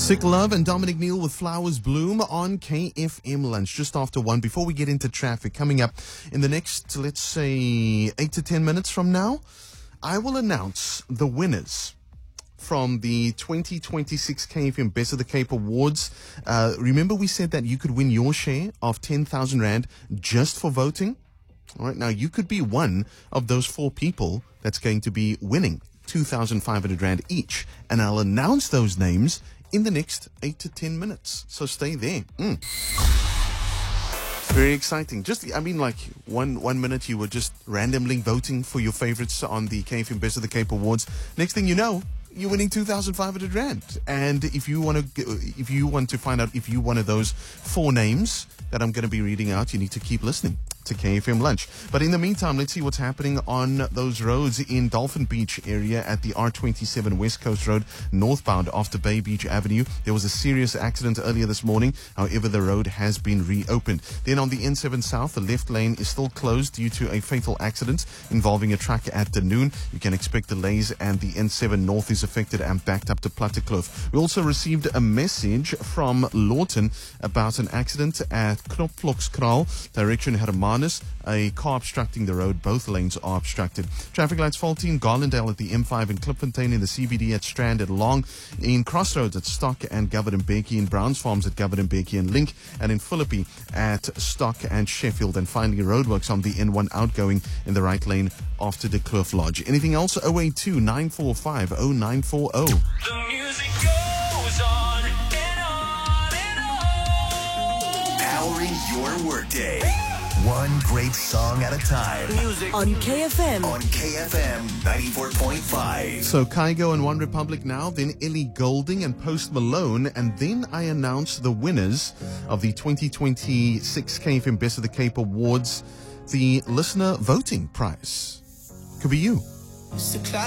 Sick Love and Dominic Neal with Flowers Bloom on KFM Lunch just after 1. Before we get into traffic, coming up in the next, let's say, 8 to 10 minutes from now, I will announce the winners from the 2026 KFM Best of the Cape Awards. Remember we said that you could win your share of 10,000 Rand just for voting? All right, now you could be one of those 4 people that's going to be winning 2,500 Rand each. And I'll announce those names in the next 8 to 10 minutes. So stay there. Very exciting. Like one minute you were just randomly voting for your favorites on the KFM Best of the Cape Awards. Next thing you know, you're winning 2,500 Rand. And if you want to find out if you're one of those 4 names that I'm going to be reading out, you need to keep listening to KFM Lunch. But in the meantime, let's see what's happening on those roads in Dolphin Beach area at the R27 West Coast Road northbound after Bay Beach Avenue. There was a serious accident earlier this morning. However, the road has been reopened. Then on the N7 South, the left lane is still closed due to a fatal accident involving a truck at Dunoon. You can expect delays, and the N7 North is affected and backed up to Plattekloof. We also received a message from Lawton about an accident at Knopvlokskraal, direction Hermanus. A car obstructing the road. Both lanes are obstructed. Traffic lights faulty in Garlandale at the M5, in Klipfontein in the CBD at Strand at Long, in Crossroads at Stock and Governor Becky, in Browns Farms at Governor Becky and Link, and in Philippi at Stock and Sheffield. And finally, roadworks on the N1 outgoing in the right lane after the Kloof Lodge. Anything else? 082 945 0940. The music goes on and on and on. Powering your workday. One great song at a time. Music. On KFM. On KFM 94.5. So Kygo and One Republic now, then Ellie Goulding and Post Malone, and then I announce the winners of the 2026 KFM Best of the Cape Awards, the listener voting prize. Could be you.